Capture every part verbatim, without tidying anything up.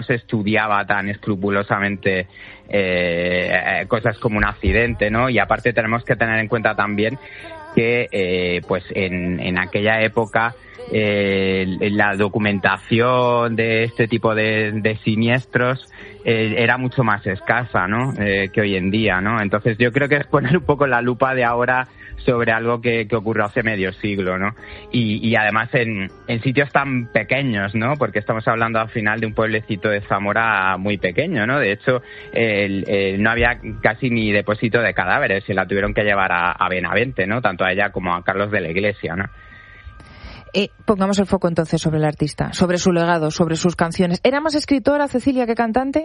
se estudiaba tan escrupulosamente eh, cosas como un accidente, ¿no? Y aparte tenemos que tener en cuenta también que eh, pues en, en aquella época eh, la documentación de este tipo de, de siniestros eh, era mucho más escasa, ¿no? Eh, que hoy en día, ¿no? Entonces yo creo que es poner un poco la lupa de ahora sobre algo que, que ocurrió hace medio siglo, ¿no? Y, y además en, en sitios tan pequeños, ¿no? Porque estamos hablando al final de un pueblecito de Zamora muy pequeño, ¿no? De hecho, el, el, no había casi ni depósito de cadáveres y la tuvieron que llevar a, a Benavente, ¿no? Tanto a ella como a Carlos de la Iglesia, ¿no? Eh, pongamos el foco entonces sobre el artista, sobre su legado, sobre sus canciones. ¿Era más escritora Cecilia que cantante?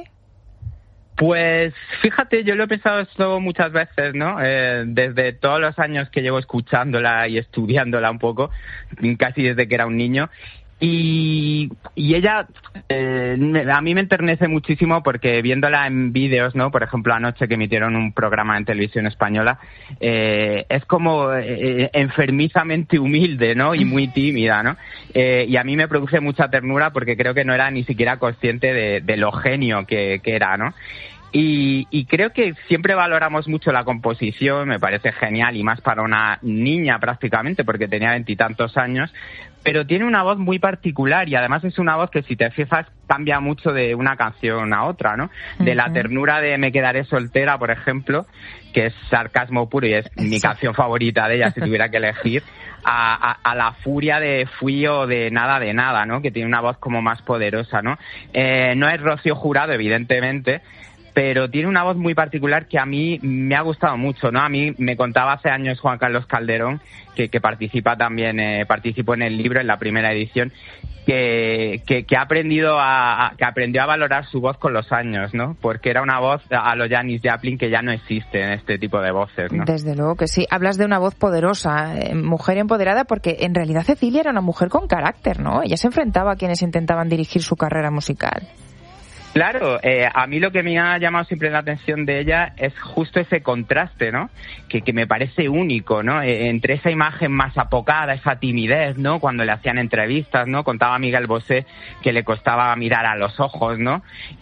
Pues fíjate, yo lo he pensado esto muchas veces, ¿no? Eh, desde todos los años que llevo escuchándola y estudiándola un poco, casi desde que era un niño. Y, y ella, eh, a mí me enternece muchísimo porque viéndola en vídeos, ¿no? Por ejemplo, anoche que emitieron un programa en televisión española, eh, es como eh, enfermizamente humilde, ¿no? Y muy tímida, ¿no? Eh, y a mí me produce mucha ternura porque creo que no era ni siquiera consciente de, de lo genio que, que era, ¿no? Y, y creo que siempre valoramos mucho la composición, me parece genial, y más para una niña prácticamente, porque tenía veintitantos años, pero tiene una voz muy particular y además es una voz que, si te fijas, cambia mucho de una canción a otra, ¿no? De la ternura de Me quedaré soltera, por ejemplo, que es sarcasmo puro y es mi canción favorita de ella, si tuviera que elegir, a, a, a la furia de Fui o de Nada de Nada, ¿no? Que tiene una voz como más poderosa, ¿no? Eh, no es Rocío Jurado, evidentemente, pero tiene una voz muy particular que a mí me ha gustado mucho, ¿no? A mí me contaba hace años Juan Carlos Calderón, que, que participa también, eh, participó en el libro, en la primera edición, que, que, que ha aprendido a, a, que aprendió a valorar su voz con los años, ¿no? Porque era una voz a lo Janis Joplin que ya no existe en este tipo de voces, ¿no? Desde luego que sí. Hablas de una voz poderosa, eh, mujer empoderada, porque en realidad Cecilia era una mujer con carácter, ¿no? Ella se enfrentaba a quienes intentaban dirigir su carrera musical. Claro, eh, a mí lo que me ha llamado siempre la atención de ella es justo ese contraste, ¿no? Que, que me parece único, ¿no? Eh, entre esa imagen más apocada, esa timidez, ¿no? Cuando le hacían entrevistas, ¿no? Contaba Miguel Bosé que le costaba mirar a los ojos, ¿no?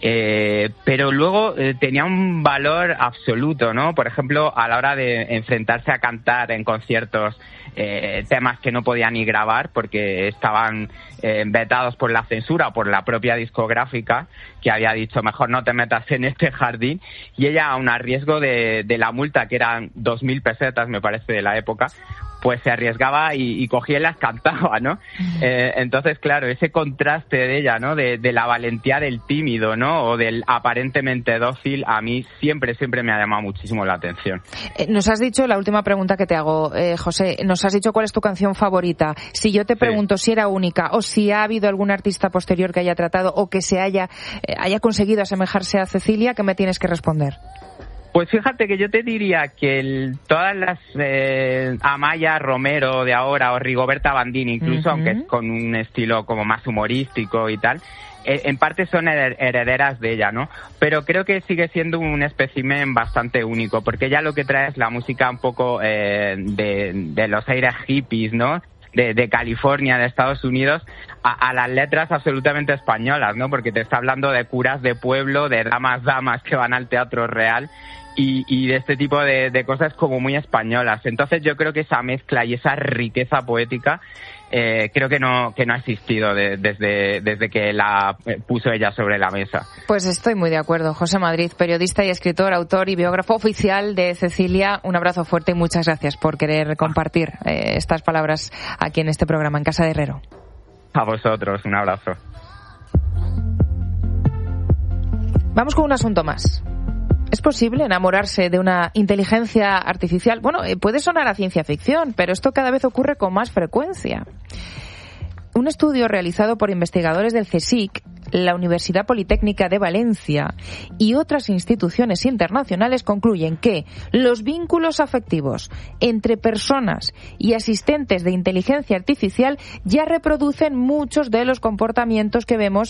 Eh, pero luego eh, tenía un valor absoluto, ¿no? Por ejemplo, a la hora de enfrentarse a cantar en conciertos eh, temas que no podía ni grabar porque estaban eh, vetados por la censura o por la propia discográfica, que había dicho mejor no te metas en este jardín, y ella, aun a riesgo de, de la multa, que eran dos mil pesetas me parece de la época, pues se arriesgaba y, y cogía y las cantaba, ¿no? Eh, entonces, claro, ese contraste de ella, ¿no? De, de la valentía del tímido, ¿no? O del aparentemente dócil, a mí siempre, siempre me ha llamado muchísimo la atención. Eh, nos has dicho, la última pregunta que te hago, eh, José, nos has dicho cuál es tu canción favorita. Si yo te pregunto sí. si era única o si ha habido algún artista posterior que haya tratado o que se haya, eh, haya conseguido asemejarse a Cecilia, ¿qué me tienes que responder? Pues fíjate que yo te diría que el, todas las eh, Amaya Romero de ahora o Rigoberta Bandini, incluso, uh-huh. aunque es con un estilo como más humorístico y tal, eh, en parte son herederas de ella, ¿no? Pero creo que sigue siendo un espécimen bastante único, porque ella lo que trae es la música un poco eh, de, de los aires hippies, ¿no? De, de California, de Estados Unidos, a, a las letras absolutamente españolas, ¿no? Porque te está hablando de curas de pueblo, de damas, damas que van al Teatro Real y, y de este tipo de, de cosas como muy españolas. Entonces yo creo que esa mezcla y esa riqueza poética eh, creo que no que no ha existido de, desde, desde que la puso ella sobre la mesa. Pues estoy muy de acuerdo. José Madrid, periodista y escritor, autor y biógrafo oficial de Cecilia, un abrazo fuerte y muchas gracias por querer compartir eh, estas palabras aquí en este programa, en Casa de Herrero. A vosotros, un abrazo. Vamos con un asunto más. ¿Es posible enamorarse de una inteligencia artificial? Bueno, puede sonar a ciencia ficción, pero esto cada vez ocurre con más frecuencia. Un estudio realizado por investigadores del CSIC, la Universidad Politécnica de Valencia y otras instituciones internacionales concluyen que los vínculos afectivos entre personas y asistentes de inteligencia artificial ya reproducen muchos de los comportamientos que vemos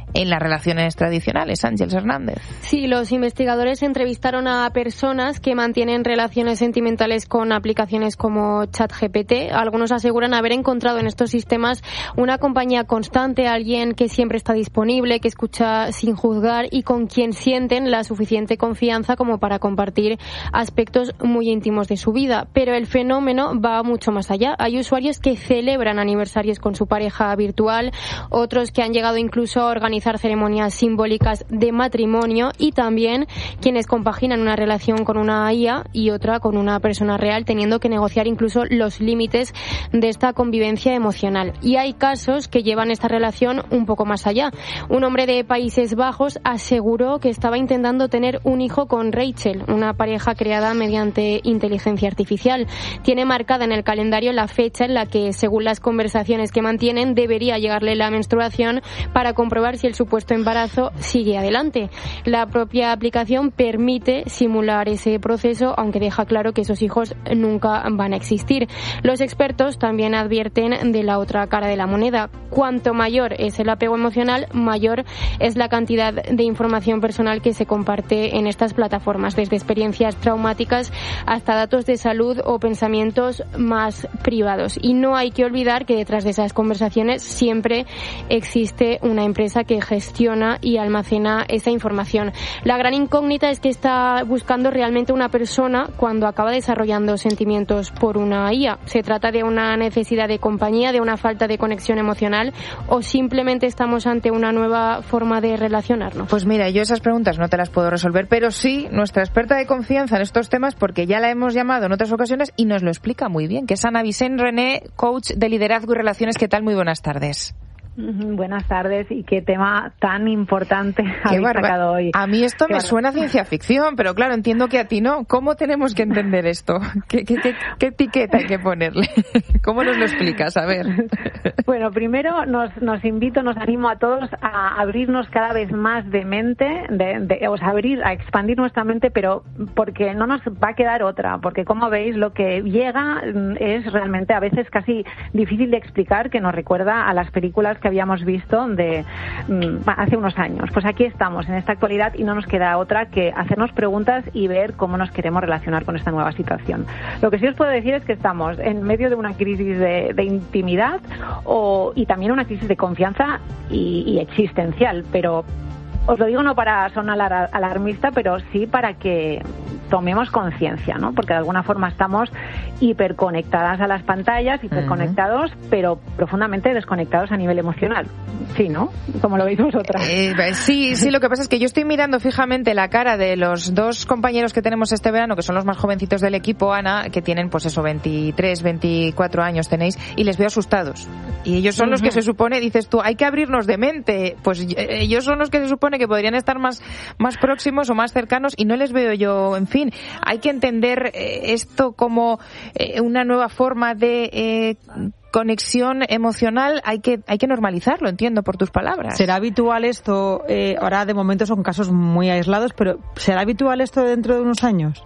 en las relaciones tradicionales. Ángeles Hernández. Sí, los investigadores entrevistaron a personas que mantienen relaciones sentimentales con aplicaciones como ChatGPT. Algunos aseguran haber encontrado en estos sistemas una compañía constante, alguien que siempre está disponible, que escucha sin juzgar y con quien sienten la suficiente confianza como para compartir aspectos muy íntimos de su vida. Pero el fenómeno va mucho más allá. Hay usuarios que celebran aniversarios con su pareja virtual, otros que han llegado incluso a organizar ceremonias simbólicas de matrimonio y también quienes compaginan una relación con una I A y otra con una persona real, teniendo que negociar incluso los límites de esta convivencia emocional. Y hay casos que llevan esta relación un poco más allá. Un hombre de Países Bajos aseguró que estaba intentando tener un hijo con Rachel, una pareja creada mediante inteligencia artificial. Tiene marcada en el calendario la fecha en la que, según las conversaciones que mantienen, debería llegarle la menstruación para comprobar si el supuesto embarazo sigue adelante. La propia aplicación permite simular ese proceso, aunque deja claro que esos hijos nunca van a existir. Los expertos también advierten de la otra cara de la moneda. Cuanto mayor es el apego emocional, mayor es la cantidad de información personal que se comparte en estas plataformas, desde experiencias traumáticas hasta datos de salud o pensamientos más privados. Y no hay que olvidar que detrás de esas conversaciones siempre existe una empresa que gestiona y almacena esa información. La gran incógnita es que está buscando realmente una persona cuando acaba desarrollando sentimientos por una I A. ¿Se trata de una necesidad de compañía, de una falta de conexión emocional o simplemente estamos ante una nueva forma de relacionarnos? Pues mira, yo esas preguntas no te las puedo resolver, pero sí nuestra experta de confianza en estos temas, porque ya la hemos llamado en otras ocasiones y nos lo explica muy bien, que es Ana Vicent René, coach de liderazgo y relaciones. ¿Qué tal? Muy buenas tardes. Buenas tardes, y qué tema tan importante habéis sacado hoy. A mí esto qué me barba. suena a ciencia ficción, pero claro, entiendo que a ti no. ¿Cómo tenemos que entender esto? ¿Qué, qué, qué, qué etiqueta hay que ponerle? ¿Cómo nos lo explicas? A ver. Bueno, primero nos, nos invito, nos animo a todos a abrirnos cada vez más de mente, de, de, o sea, abrir, a expandir nuestra mente, pero porque no nos va a quedar otra, porque como veis, lo que llega es realmente a veces casi difícil de explicar, que nos recuerda a las películas que habíamos visto de mm, hace unos años. Pues aquí estamos en esta actualidad y no nos queda otra que hacernos preguntas y ver cómo nos queremos relacionar con esta nueva situación. Lo que sí os puedo decir es que estamos en medio de una crisis de, de intimidad o, y también una crisis de confianza y, y existencial, pero os lo digo no para sonar alarmista, pero sí para que tomemos conciencia, ¿no? Porque de alguna forma estamos hiperconectadas a las pantallas, hiperconectados, uh-huh. pero profundamente desconectados a nivel emocional. Sí, ¿no? Como lo veis vosotras. Eh, sí, sí, lo que pasa es que yo estoy mirando fijamente la cara de los dos compañeros que tenemos este verano, que son los más jovencitos del equipo, Ana, que tienen pues eso, veintitrés, veinticuatro años tenéis, y les veo asustados. Y ellos son uh-huh. los que se supone, dices tú, hay que abrirnos de mente. Pues ellos son los que se supone que podrían estar más, más próximos o más cercanos y no les veo yo. En fin, hay que entender eh, esto como eh, una nueva forma de eh, conexión emocional. Hay que hay que normalizarlo, entiendo por tus palabras. ¿Será habitual esto? Eh, ahora de momento son casos muy aislados, pero ¿será habitual esto dentro de unos años?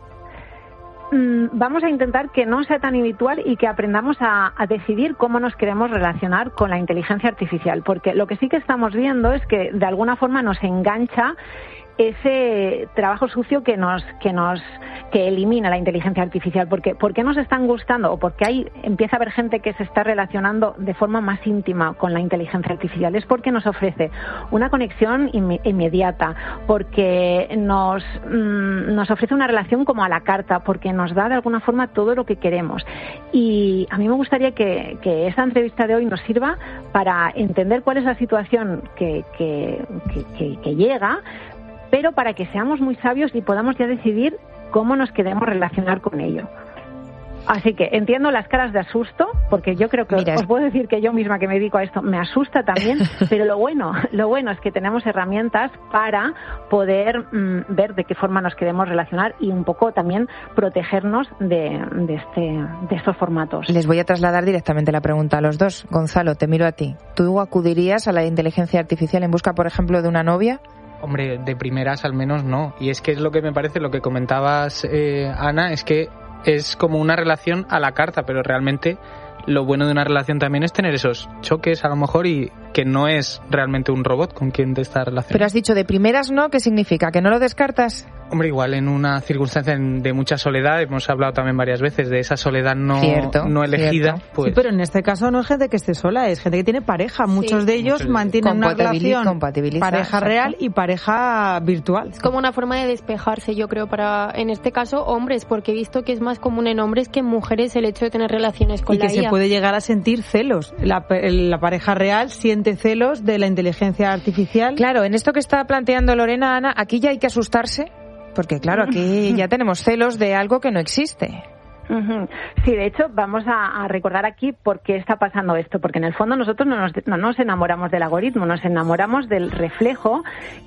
Vamos a intentar que no sea tan habitual y que aprendamos a, a decidir cómo nos queremos relacionar con la inteligencia artificial, porque lo que sí que estamos viendo es que de alguna forma nos engancha ese trabajo sucio que nos que nos que elimina la inteligencia artificial. Porque ¿por qué nos están gustando o por qué hay empieza a haber gente que se está relacionando de forma más íntima con la inteligencia artificial? Es porque nos ofrece una conexión inme- inmediata, porque nos mmm, nos ofrece una relación como a la carta, porque nos da de alguna forma todo lo que queremos. Y a mí me gustaría que, que esta entrevista de hoy nos sirva para entender cuál es la situación que que, que, que, que llega, pero para que seamos muy sabios y podamos ya decidir cómo nos queremos relacionar con ello. Así que entiendo las caras de asusto, porque yo creo que Mira, os puedo decir que yo misma que me dedico a esto me asusta también, pero lo bueno, lo bueno es que tenemos herramientas para poder mmm, ver de qué forma nos queremos relacionar y un poco también protegernos de, de, este, de estos formatos. Les voy a trasladar directamente la pregunta a los dos. Gonzalo, te miro a ti. ¿Tú acudirías a la inteligencia artificial en busca, por ejemplo, de una novia? Hombre, de primeras al menos no. Y es que es lo que me parece, lo que comentabas, eh, Ana, es que es como una relación a la carta, pero realmente lo bueno de una relación también es tener esos choques a lo mejor y que no es realmente un robot con quien te está relacionando. Pero has dicho de primeras no, ¿qué significa? ¿Que no lo descartas? Hombre, igual en una circunstancia de mucha soledad, hemos hablado también varias veces de esa soledad no, cierto, no elegida. Cierto. Pues... Sí, pero en este caso no es gente que esté sola, es gente que tiene pareja. Muchos sí. de ellos Muchos mantienen una relación pareja exacto. real y pareja virtual. Es como una forma de despejarse, yo creo, para, en este caso, hombres, porque he visto que es más común en hombres que en mujeres el hecho de tener relaciones con y la que I A. Se puede llegar a sentir celos. La, la pareja real siente celos de la inteligencia artificial. Claro, en esto que está planteando Lorena, Ana, aquí ya hay que asustarse. Porque claro, aquí ya tenemos celos de algo que no existe. Sí, de hecho, vamos a, a recordar aquí por qué está pasando esto, porque en el fondo nosotros no nos, no nos enamoramos del algoritmo, nos enamoramos del reflejo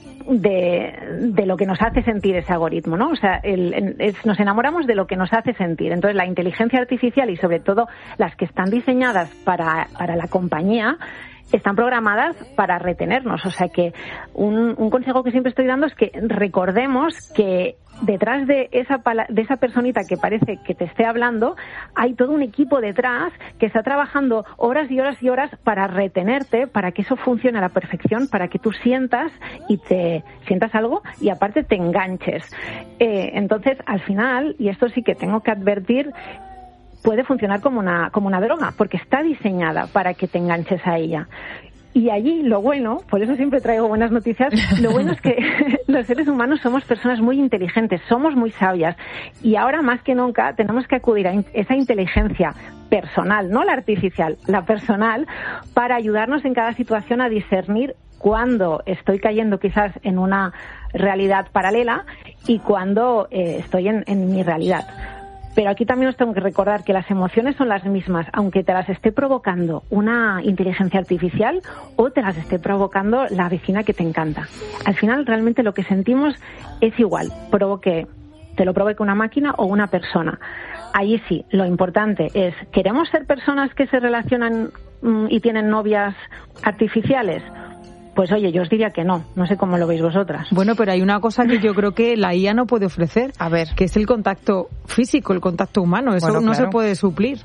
de, de lo que nos hace sentir ese algoritmo, ¿no? O sea, el, es, nos enamoramos de lo que nos hace sentir. Entonces, la inteligencia artificial y sobre todo las que están diseñadas para, para la compañía están programadas para retenernos. O sea que un, un consejo que siempre estoy dando es que recordemos que detrás de esa pala- de esa personita que parece que te esté hablando, hay todo un equipo detrás que está trabajando horas y horas y horas para retenerte, para que eso funcione a la perfección, para que tú sientas y te sientas algo y aparte te enganches. Eh, entonces, al final, y esto sí que tengo que advertir, puede funcionar como una como una droga, porque está diseñada para que te enganches a ella. Y allí lo bueno, por eso siempre traigo buenas noticias, lo bueno es que los seres humanos somos personas muy inteligentes, somos muy sabias y ahora más que nunca tenemos que acudir a esa inteligencia personal, no la artificial, la personal, para ayudarnos en cada situación a discernir cuándo estoy cayendo quizás en una realidad paralela y cuándo eh, estoy en, en mi realidad. Pero aquí también os tengo que recordar que las emociones son las mismas, aunque te las esté provocando una inteligencia artificial o te las esté provocando la vecina que te encanta. Al final, realmente lo que sentimos es igual, provoque, te lo provoque una máquina o una persona. Ahí sí, lo importante es, ¿queremos ser personas que se relacionan mmm, y tienen novias artificiales? Pues oye, yo os diría que no, no sé cómo lo veis vosotras. Bueno, pero hay una cosa que yo creo que la I A no puede ofrecer, a ver, que es el contacto físico, el contacto humano, eso bueno, no claro. se puede suplir.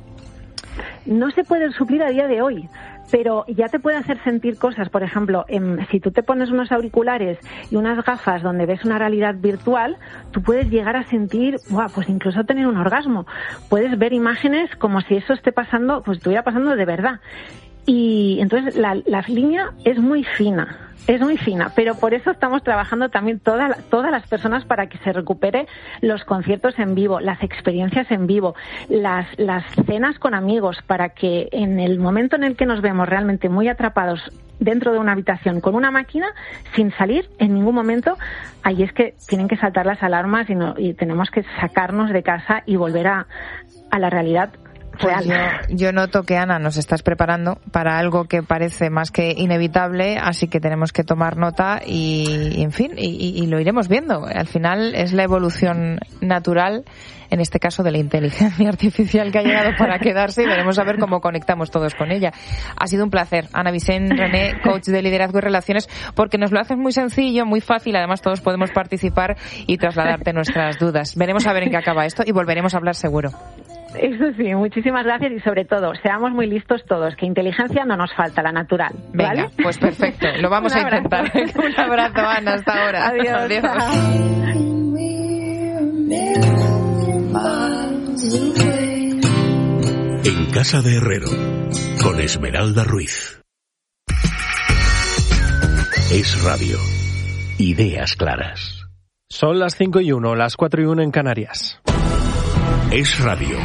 No se puede suplir a día de hoy, pero ya te puede hacer sentir cosas. Por ejemplo, en, si tú te pones unos auriculares y unas gafas donde ves una realidad virtual, tú puedes llegar a sentir, wow, pues incluso tener un orgasmo. Puedes ver imágenes como si eso esté pasando, pues estuviera pasando de verdad. Y entonces la, la línea es muy fina, es muy fina, pero por eso estamos trabajando también toda, todas las personas para que se recupere los conciertos en vivo, las experiencias en vivo, las, las cenas con amigos, para que en el momento en el que nos vemos realmente muy atrapados dentro de una habitación con una máquina, sin salir en ningún momento, ahí es que tienen que saltar las alarmas y, no, y tenemos que sacarnos de casa y volver a, a la realidad. Pues yo, yo noto que, Ana, nos estás preparando para algo que parece más que inevitable, así que tenemos que tomar nota y, en fin, y, y lo iremos viendo. Al final es la evolución natural, en este caso de la inteligencia artificial, que ha llegado para quedarse y veremos a ver cómo conectamos todos con ella. Ha sido un placer, Ana Vicent René, coach de liderazgo y relaciones, porque nos lo haces muy sencillo, muy fácil, además todos podemos participar y trasladarte nuestras dudas. Veremos a ver en qué acaba esto y volveremos a hablar seguro. Eso sí, muchísimas gracias y sobre todo, seamos muy listos todos, que inteligencia no nos falta, la natural, ¿vale? Venga, pues perfecto, lo vamos a intentar. Un abrazo, Ana, hasta ahora. Adiós. Adiós. En Casa de Herrero, con Esmeralda Ruiz. Es Radio. Ideas claras. Son las cinco y uno, las cuatro y uno en Canarias. Es Radio.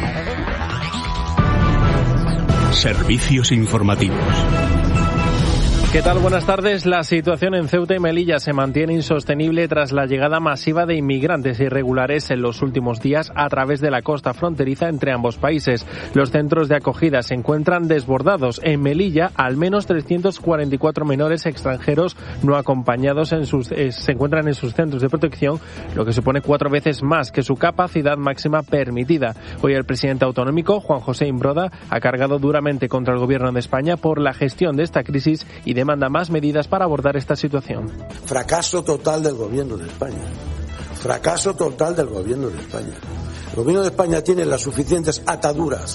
Servicios informativos. ¿Qué tal? Buenas tardes. La situación en Ceuta y Melilla se mantiene insostenible tras la llegada masiva de inmigrantes irregulares en los últimos días a través de la costa fronteriza entre ambos países. Los centros de acogida se encuentran desbordados. En Melilla, al menos trescientos cuarenta y cuatro menores extranjeros no acompañados en sus, eh, se encuentran en sus centros de protección, lo que supone cuatro veces más que su capacidad máxima permitida. Hoy el presidente autonómico, Juan José Imbroda, ha cargado duramente contra el gobierno de España por la gestión de esta crisis y demanda más medidas para abordar esta situación. Fracaso total del gobierno de España. Fracaso total del gobierno de España. El gobierno de España tiene las suficientes ataduras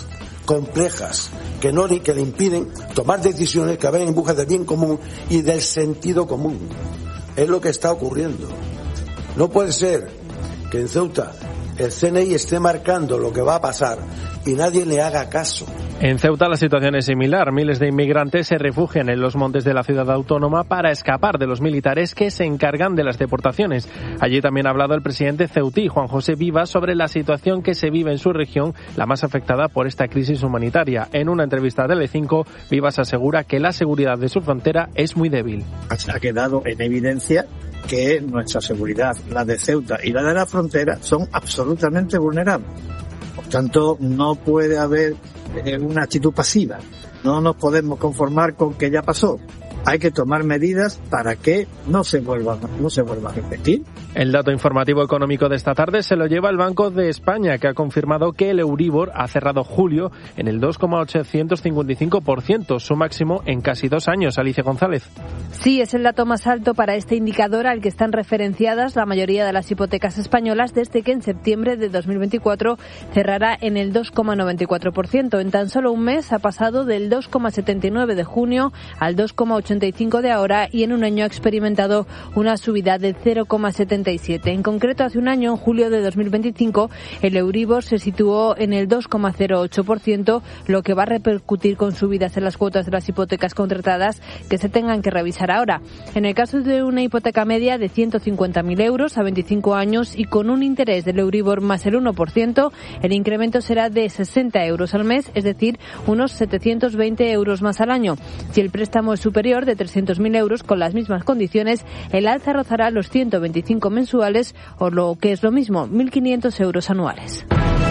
complejas que no que le impiden tomar decisiones que vayan en busca del bien común y del sentido común. Es lo que está ocurriendo. No puede ser que en Ceuta el C N I esté marcando lo que va a pasar y nadie le haga caso. En Ceuta la situación es similar. Miles de inmigrantes se refugian en los montes de la ciudad autónoma para escapar de los militares que se encargan de las deportaciones. Allí también ha hablado el presidente ceutí, Juan José Vivas, sobre la situación que se vive en su región, la más afectada por esta crisis humanitaria. En una entrevista a Telecinco, Vivas asegura que la seguridad de su frontera es muy débil. Ha quedado en evidencia que nuestra seguridad, la de Ceuta y la de la frontera, son absolutamente vulnerables. Por tanto, no puede haber eh, una actitud pasiva. No nos podemos conformar con que ya pasó. Hay que tomar medidas para que no se vuelva, no se vuelva a repetir. El dato informativo económico de esta tarde se lo lleva el Banco de España, que ha confirmado que el Euribor ha cerrado julio en el dos coma ochocientos cincuenta y cinco por ciento, su máximo en casi dos años. Alicia González. Sí, es el dato más alto para este indicador al que están referenciadas la mayoría de las hipotecas españolas desde que en septiembre de dos mil veinticuatro cerrará en el dos coma noventa y cuatro por ciento. En tan solo un mes ha pasado del dos coma setenta y nueve de junio al dos coma ochenta y cinco de ahora y en un año ha experimentado una subida del cero coma setenta y siete. En concreto, hace un año, en julio de dos mil veinticinco, el Euribor se situó en el dos coma cero ocho por ciento, lo que va a repercutir con subidas en las cuotas de las hipotecas contratadas que se tengan que revisar ahora. En el caso de una hipoteca media de ciento cincuenta mil euros a veinticinco años y con un interés del Euribor más el uno por ciento, el incremento será de sesenta euros al mes, es decir, unos setecientos veinte euros más al año. Si el préstamo es superior de trescientos mil euros con las mismas condiciones, el alza rozará los ciento veinticinco mensuales o lo que es lo mismo, mil quinientos euros anuales.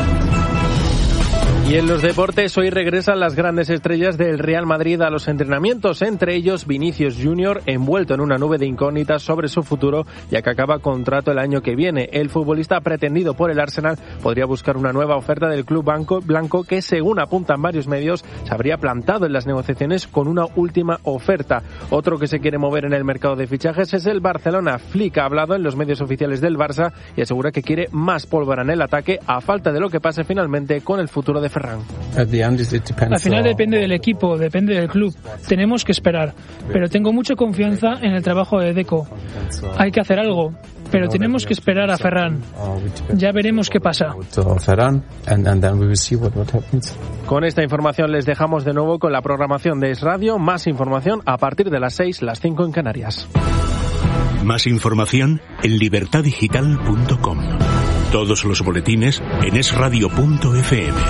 Y en los deportes, hoy regresan las grandes estrellas del Real Madrid a los entrenamientos, entre ellos Vinicius Junior, envuelto en una nube de incógnitas sobre su futuro, ya que acaba contrato el año que viene. El futbolista pretendido por el Arsenal podría buscar una nueva oferta del club blanco, blanco que, según apuntan varios medios, se habría plantado en las negociaciones con una última oferta. Otro que se quiere mover en el mercado de fichajes es el Barcelona. Flick ha hablado en los medios oficiales del Barça y asegura que quiere más pólvora en el ataque a falta de lo que pase finalmente con el futuro de Ferran. Al final depende del equipo, depende del club. Tenemos que esperar, pero tengo mucha confianza en el trabajo de Deco. Hay que hacer algo, pero tenemos que esperar a Ferran. Ya veremos qué pasa. Con esta información les dejamos de nuevo con la programación de Es Radio. Más información a partir de las seis, las cinco en Canarias. Más información en libertad digital punto com. Todos los boletines en es radio punto efe eme.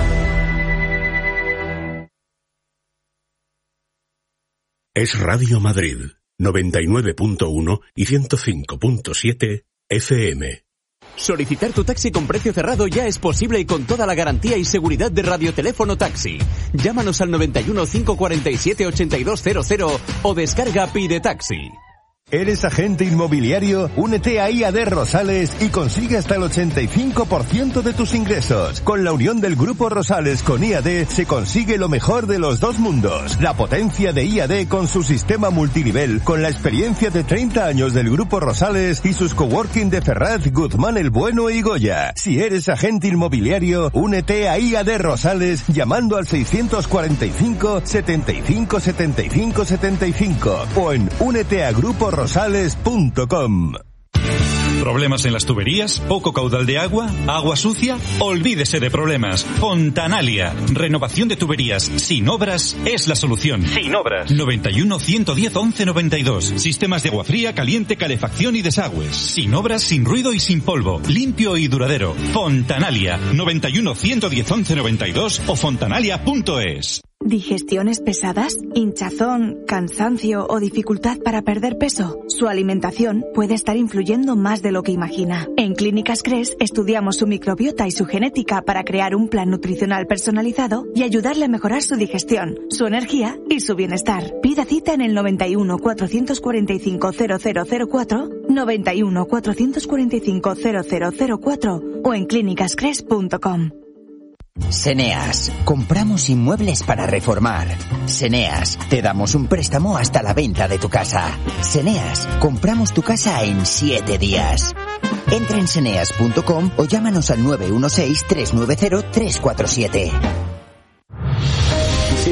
Es Radio Madrid, noventa y nueve punto uno y ciento cinco punto siete efe eme. Solicitar tu taxi con precio cerrado ya es posible y con toda la garantía y seguridad de Radioteléfono Taxi. Llámanos al noventa y uno, cinco cuarenta y siete, ochenta y dos cero cero o descarga Pide Taxi. ¿Eres agente inmobiliario? Únete a I A D Rosales y consigue hasta el ochenta y cinco por ciento de tus ingresos. Con la unión del Grupo Rosales con I A D se consigue lo mejor de los dos mundos. La potencia de I A D con su sistema multinivel, con la experiencia de treinta años del Grupo Rosales y sus coworking de Ferraz, Guzmán el Bueno y Goya. Si eres agente inmobiliario, únete a I A D Rosales llamando al seiscientos cuarenta y cinco, setenta y cinco, setenta y cinco, setenta y cinco o en únete a grupo rosales punto com. ¿Problemas en las tuberías? ¿Poco caudal de agua? ¿Agua sucia? Olvídese de problemas. Fontanalia. Renovación de tuberías sin obras es la solución. Sin obras. noventa y uno, ciento diez, once noventa y dos. Sistemas de agua fría, caliente, calefacción y desagües. Sin obras, sin ruido y sin polvo. Limpio y duradero. Fontanalia. noventa y uno, ciento diez, once noventa y dos o fontanalia punto es. ¿Digestiones pesadas? ¿Hinchazón, cansancio o dificultad para perder peso? Su alimentación puede estar influyendo más de lo que imagina. En Clínicas Cres estudiamos su microbiota y su genética para crear un plan nutricional personalizado y ayudarle a mejorar su digestión, su energía y su bienestar. Pida cita en el noventa y uno, cuatrocientos cuarenta y cinco, cero cero cero cuatro, noventa y uno, cuatrocientos cuarenta y cinco, cero cero cero cuatro o en clínicas cres punto com. Seneas, compramos inmuebles para reformar. Seneas, te damos un préstamo hasta la venta de tu casa. Seneas, compramos tu casa en siete días. Entra en seneas punto com o llámanos al nueve uno seis, tres nueve cero, tres cuatro siete.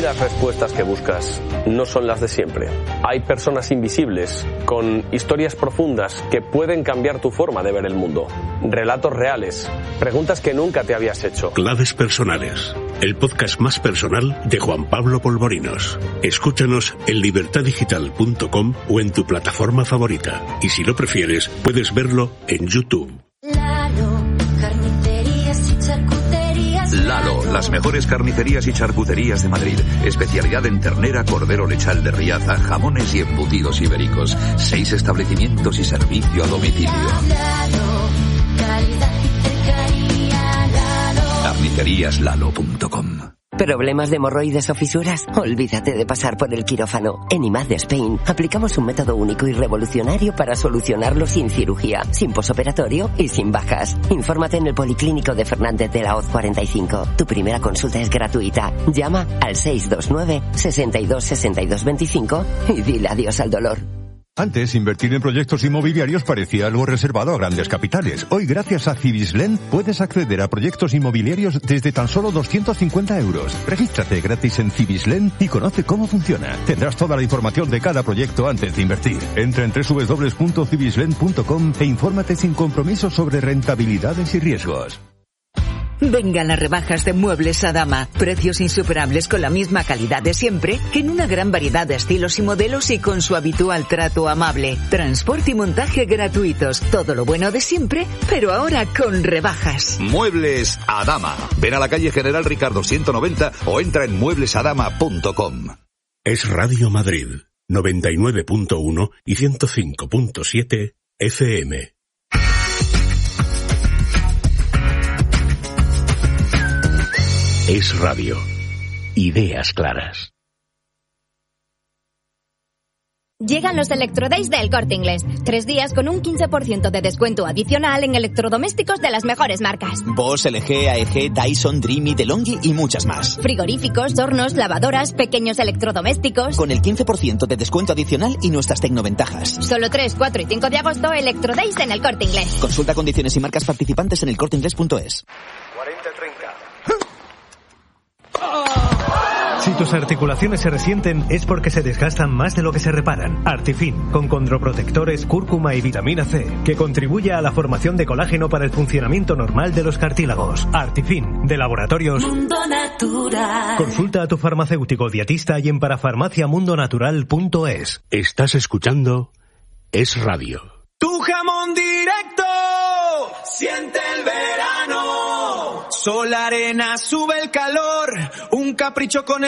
las respuestas que buscas no son las de siempre. Hay personas invisibles, con historias profundas que pueden cambiar tu forma de ver el mundo. Relatos reales, preguntas que nunca te habías hecho. Claves personales, el podcast más personal de Juan Pablo Polvorinos. Escúchanos en libertad digital punto com o en tu plataforma favorita. Y si lo prefieres, puedes verlo en YouTube. Lalo, las mejores carnicerías y charcuterías de Madrid. Especialidad en ternera, cordero lechal de Riaza, jamones y embutidos ibéricos. Seis establecimientos y servicio a domicilio. carnicerías lalo punto com. ¿Problemas de hemorroides o fisuras? Olvídate de pasar por el quirófano. En I M A D Spain aplicamos un método único y revolucionario para solucionarlo sin cirugía, sin posoperatorio y sin bajas. Infórmate en el Policlínico de Fernández de la Hoz cuarenta y cinco. Tu primera consulta es gratuita. Llama al seis dos nueve, sesenta y dos, sesenta y dos veinticinco y dile adiós al dolor. Antes, invertir en proyectos inmobiliarios parecía algo reservado a grandes capitales. Hoy, gracias a Cibislen, puedes acceder a proyectos inmobiliarios desde tan solo doscientos cincuenta euros. Regístrate gratis en Cibislen y conoce cómo funciona. Tendrás toda la información de cada proyecto antes de invertir. Entra en doble u doble u doble u punto cibislen punto com e infórmate sin compromiso sobre rentabilidades y riesgos. Vengan las rebajas de Muebles Adama. Precios insuperables con la misma calidad de siempre, en una gran variedad de estilos y modelos y con su habitual trato amable. Transporte y montaje gratuitos. Todo lo bueno de siempre, pero ahora con rebajas. Muebles Adama. Ven a la calle General Ricardo ciento noventa o entra en muebles adama punto com. Es Radio Madrid, noventa y nueve punto uno y ciento cinco punto siete F M. Es Radio. Ideas claras. Llegan los Electrodays de El Corte Inglés. Tres días con un quince por ciento de descuento adicional en electrodomésticos de las mejores marcas. Bosch, L G, A E G, Dyson, Dreamy, DeLonghi y muchas más. Frigoríficos, hornos, lavadoras, pequeños electrodomésticos. Con el quince por ciento de descuento adicional y nuestras tecnoventajas. Solo tres, cuatro y cinco de agosto, Electrodays en El Corte Inglés. Consulta condiciones y marcas participantes en el corte inglés punto es. cuarenta treinta. Si tus articulaciones se resienten es porque se desgastan más de lo que se reparan. Artifin, con condroprotectores, cúrcuma y vitamina C, que contribuye a la formación de colágeno para el funcionamiento normal de los cartílagos. Artifin, de Laboratorios Mundo Natural. Consulta a tu farmacéutico dietista y en parafarmacia mundo natural punto es. Estás escuchando Es Radio. Tu jamón directo, siente el verano. Sol, arena, sube el calor, un capricho con el